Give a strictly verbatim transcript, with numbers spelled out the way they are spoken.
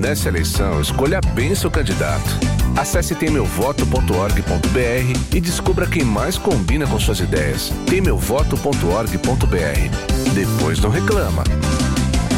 nessa eleição, escolha bem seu candidato. Acesse tem meu voto ponto org ponto br e descubra quem mais combina com suas ideias. tem meu voto ponto org ponto br. Depois não reclama.